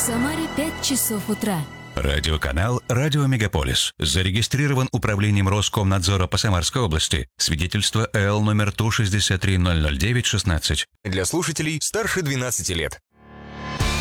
Самаре 5 часов утра. Радиоканал «Радио Мегаполис». Зарегистрирован Управлением Роскомнадзора по Самарской области. Свидетельство ЭЛ номер 163-009-16. Для слушателей старше 12 лет.